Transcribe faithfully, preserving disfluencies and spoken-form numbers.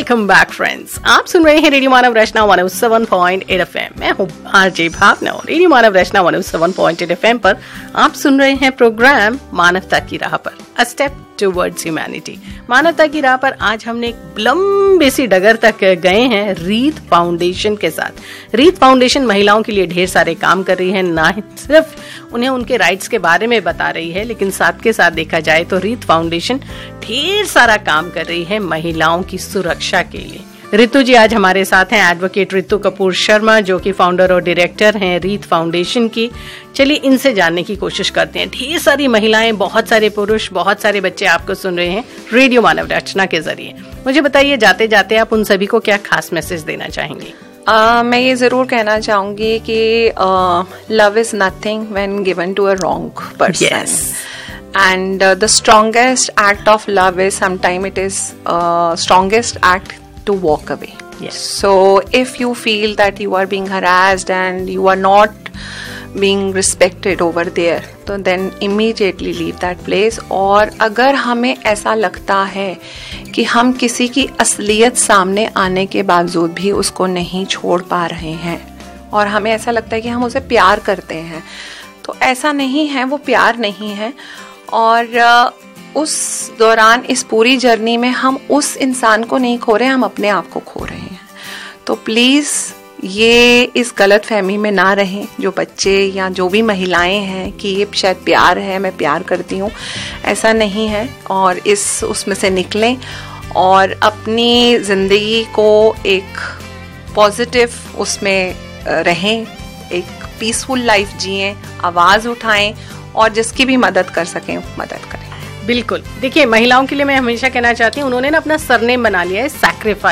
Welcome back friends. आप सुन रहे हैं रेडियो मानव रचना one O seven point eight F M. मैं हूं आरजे भावना और रेडियो मानव रचना one O seven point eight F M पर आप सुन रहे हैं प्रोग्राम मानवता की राह पर, अ स्टेप टुवर्ड्स ह्यूमैनिटी। मानवता की राह पर आज हमने एक लंबी सी डगर तक गए हैं रीत फाउंडेशन के साथ। रीत फाउंडेशन महिलाओं के लिए ढेर सारे काम कर रही है, ना सिर्फ उन्हें उनके राइट्स के बारे में बता रही है, लेकिन साथ के साथ देखा जाए तो रीत फाउंडेशन ढेर सारा काम कर रही है महिलाओं की सुरक्षा के लिए। रितु जी आज हमारे साथ हैं, एडवोकेट रितु कपूर शर्मा, जो कि फाउंडर और डायरेक्टर हैं रीत फाउंडेशन की। चलिए इनसे जानने की कोशिश करते हैं। ढेर सारी महिलाएं, बहुत सारे पुरुष, बहुत सारे बच्चे आपको सुन रहे हैं रेडियो मानव रचना के जरिए। मुझे बताइए, जाते जाते आप उन सभी को क्या खास मैसेज देना चाहेंगे? Uh, मैं ये ज़रूर कहना चाहूँगी कि love is nothing when given to a wrong person, and the strongest act of love is sometime it is strongest act to walk away. Yes. So if you feel that you are being harassed and you are not being respected over there, तो then immediately leave that place. और अगर हमें ऐसा लगता है कि हम किसी की असलियत सामने आने के बावजूद भी उसको नहीं छोड़ पा रहे हैं और हमें ऐसा लगता है कि हम उसे प्यार करते हैं, तो ऐसा नहीं है, वो प्यार नहीं है। और उस दौरान इस पूरी जर्नी में हम उस इंसान को नहीं खो रहे, हम अपने आप को खो रहे हैं। तो प्लीज़ ये इस गलत फहमी में ना रहें, जो बच्चे या जो भी महिलाएं हैं कि ये शायद प्यार है, मैं प्यार करती हूँ, ऐसा नहीं है। और इस उसमें से निकलें और अपनी ज़िंदगी को एक पॉजिटिव उसमें रहें, एक पीसफुल लाइफ जिएं, आवाज़ उठाएं और जिसकी भी मदद कर सकें मदद करें। बिल्कुल। देखिए, महिलाओं के लिए मैं हमेशा कहना चाहती हूँ, उन्होंने ना अपना सरनेम बना लिया है सैक्रिफाइस।